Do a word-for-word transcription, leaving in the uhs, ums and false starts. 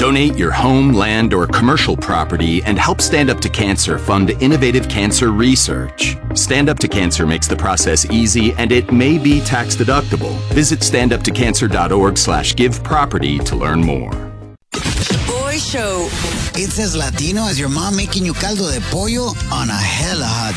Donate your home, land, or commercial property and help Stand Up to Cancer fund innovative cancer research. Stand Up to Cancer makes the process easy and it may be tax deductible. Visit standuptocancer.org slash give property to learn more. The Boy Show. It's as Latino as your mom making you caldo de pollo on a hella hot